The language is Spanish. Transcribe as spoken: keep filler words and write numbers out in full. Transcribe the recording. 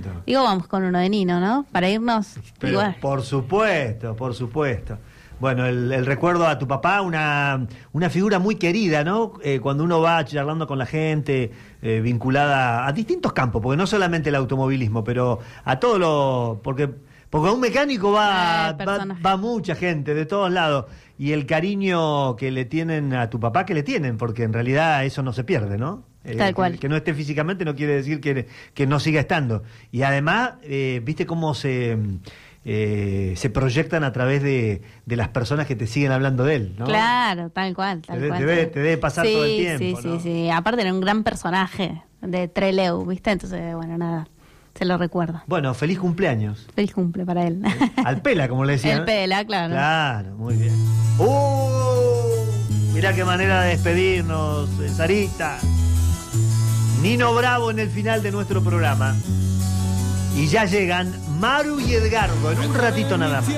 Digo, vamos con uno de Nino, ¿no? Para irnos. Pero igual. por supuesto, por supuesto. Bueno, el, el recuerdo a tu papá, una, una figura muy querida, ¿no? Eh, cuando uno va charlando con la gente, eh, vinculada a distintos campos, porque no solamente el automovilismo, pero a todo lo... Porque, porque a un mecánico va, Eh, va, va mucha gente, de todos lados. Y el cariño que le tienen a tu papá, que le tienen, porque en realidad eso no se pierde, ¿no? Eh, Tal cual. Que, que no esté físicamente no quiere decir que, que no siga estando. Y además, eh, ¿viste cómo se... Eh, se proyectan a través de, de las personas que te siguen hablando de él, ¿no? Claro, tal cual, tal te, cual. Te debe, te debe pasar sí, todo el tiempo, sí, ¿no? sí, sí. Aparte era un gran personaje de Trelew, ¿viste? Entonces, bueno, nada, se lo recuerdo. Bueno, feliz cumpleaños. Feliz cumple para él. Al Pela, como le decían. El Pela, claro. Claro, muy bien. ¡Uh! Mirá qué manera de despedirnos, Sarita. Nino Bravo en el final de nuestro programa. Y ya llegan Maru y Edgardo en un ratito nada más.